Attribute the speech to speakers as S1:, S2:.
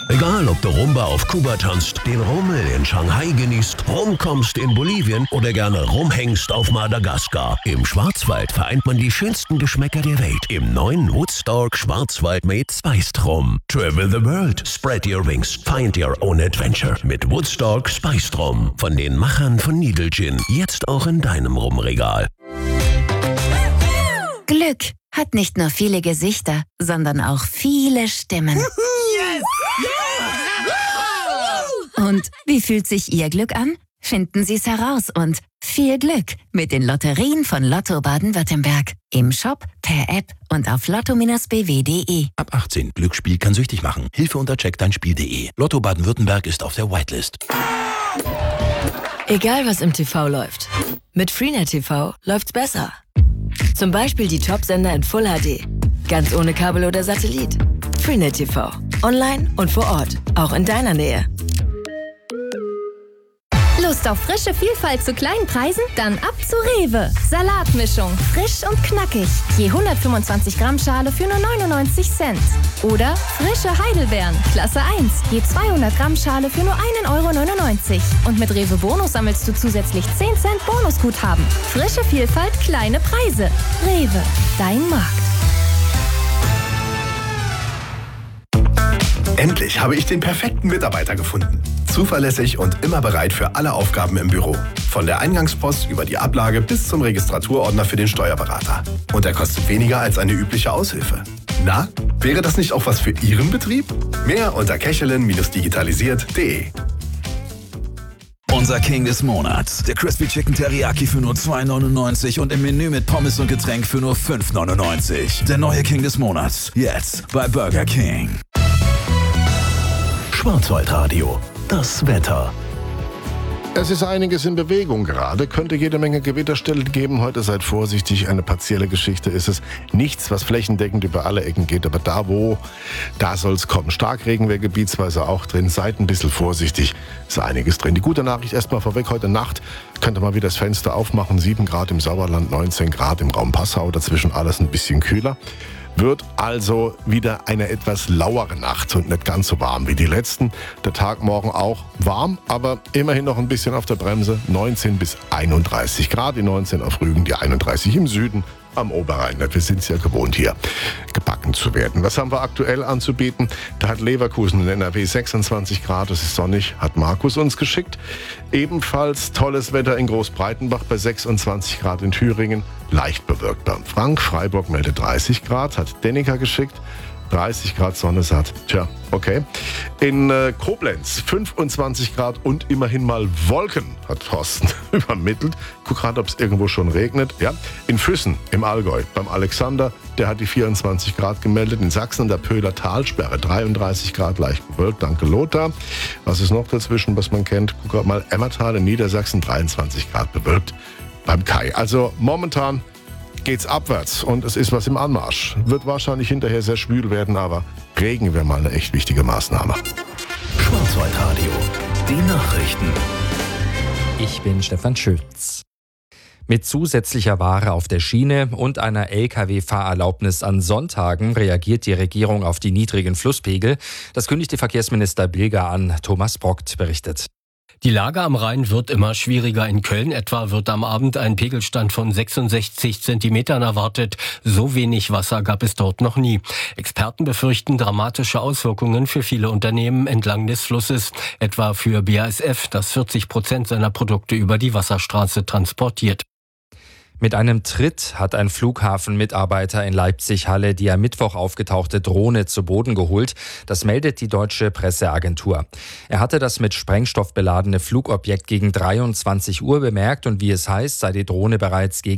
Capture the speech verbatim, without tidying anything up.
S1: Egal, ob du Rumba auf Kuba tanzt, den Rummel in Shanghai genießt, rumkommst in Bolivien oder gerne rumhängst auf Madagaskar. Im Schwarzwald vereint man die schönsten Geschmäcker der Welt im neuen Woodstock Schwarzwald mit Spiced Rum. Travel the world, spread your wings, find your own adventure mit Woodstock Spiced Rum. Von den Machern von Needle Gin, jetzt auch in deinem Rumregal.
S2: Glück hat nicht nur viele Gesichter, sondern auch viele Stimmen.
S3: Yes!
S2: Und wie fühlt sich Ihr Glück an? Finden Sie es heraus und viel Glück mit den Lotterien von Lotto Baden-Württemberg. Im Shop, per App und auf lotto b w punkt de.
S4: Ab achtzehn. Glücksspiel kann süchtig machen. Hilfe unter check dein spiel punkt de. Lotto Baden-Württemberg ist auf der Whitelist.
S5: Egal was im T V läuft, mit Freenet T V läuft's besser. Zum Beispiel die Top-Sender in Full H D. Ganz ohne Kabel oder Satellit. Freenet T V. Online und vor Ort. Auch in deiner Nähe.
S6: Lust auf frische Vielfalt zu kleinen Preisen? Dann ab zu Rewe. Salatmischung, frisch und knackig. Je hundertfünfundzwanzig Gramm Schale für nur neunundneunzig Cent. Oder frische Heidelbeeren, Klasse eins. Je zweihundert Gramm Schale für nur ein Euro neunundneunzig. Und mit Rewe Bonus sammelst du zusätzlich zehn Cent Bonusguthaben. Frische Vielfalt, kleine Preise. Rewe, dein Markt.
S7: Endlich habe ich den perfekten Mitarbeiter gefunden. Zuverlässig und immer bereit für alle Aufgaben im Büro. Von der Eingangspost über die Ablage bis zum Registraturordner für den Steuerberater. Und er kostet weniger als eine übliche Aushilfe. Na, wäre das nicht auch was für Ihren Betrieb? Mehr unter kechelin digitalisiert punkt de.
S8: Unser King des Monats. Der Crispy Chicken Teriyaki für nur zwei neunundneunzig und im Menü mit Pommes und Getränk für nur fünf neunundneunzig. Der neue King des Monats. Jetzt bei Burger King.
S1: Schwarzwaldradio, das Wetter.
S9: Es ist einiges in Bewegung gerade, könnte jede Menge Gewitterstellen geben. Heute seid vorsichtig, eine partielle Geschichte ist es. Nichts, was flächendeckend über alle Ecken geht, aber da wo, da soll es kommen. Starkregen wäre gebietsweise auch drin, seid ein bisschen vorsichtig, ist einiges drin. Die gute Nachricht erstmal vorweg, heute Nacht könnt ihr mal wieder das Fenster aufmachen, sieben Grad im Sauerland, neunzehn Grad im Raum Passau, dazwischen alles ein bisschen kühler. Wird also wieder eine etwas lauere Nacht und nicht ganz so warm wie die letzten. Der Tag morgen auch warm, aber immerhin noch ein bisschen auf der Bremse. neunzehn bis einunddreißig Grad, die neunzehn auf Rügen, die einunddreißig im Süden am Oberrhein. Wir sind es ja gewohnt, hier gebacken zu werden. Was haben wir aktuell anzubieten? Da hat Leverkusen in N R W sechsundzwanzig Grad, es ist sonnig, hat Markus uns geschickt. Ebenfalls tolles Wetter in Großbreitenbach bei sechsundzwanzig Grad in Thüringen, leicht bewölkt. Frank Freiburg meldet dreißig Grad, hat Dennika geschickt. dreißig Grad Sonne satt. Tja, okay. In äh, Koblenz fünfundzwanzig Grad und immerhin mal Wolken, hat Thorsten übermittelt. Guck gerade, ob es irgendwo schon regnet. Ja. In Füssen im Allgäu beim Alexander, der hat die vierundzwanzig Grad gemeldet. In Sachsen der Pöhler Talsperre dreiunddreißig Grad, leicht bewölkt. Danke Lothar. Was ist noch dazwischen, was man kennt? Guck mal, Emmertal in Niedersachsen dreiundzwanzig Grad bewölkt beim Kai. Also momentan geht's abwärts und es ist was im Anmarsch. Wird wahrscheinlich hinterher sehr schwül werden, aber Regen wäre mal eine echt wichtige Maßnahme.
S1: Schwarzwaldradio, die Nachrichten.
S10: Ich bin Stefan Schütz. Mit zusätzlicher Ware auf der Schiene und einer L K W-Fahrerlaubnis an Sonntagen reagiert die Regierung auf die niedrigen Flusspegel. Das kündigte Verkehrsminister Bilger an. Thomas Brockt berichtet.
S11: Die Lage am Rhein wird immer schwieriger. In Köln etwa wird am Abend ein Pegelstand von sechsundsechzig Zentimetern erwartet. So wenig Wasser gab es dort noch nie. Experten befürchten dramatische Auswirkungen für viele Unternehmen entlang des Flusses. Etwa für B A S F, das vierzig Prozent seiner Produkte über die Wasserstraße transportiert.
S10: Mit einem Tritt hat ein Flughafenmitarbeiter in Leipzig-Halle die am Mittwoch aufgetauchte Drohne zu Boden geholt. Das meldet die deutsche Presseagentur. Er hatte das mit Sprengstoff beladene Flugobjekt gegen dreiundzwanzig Uhr bemerkt und wie es heißt, sei die Drohne bereits gegen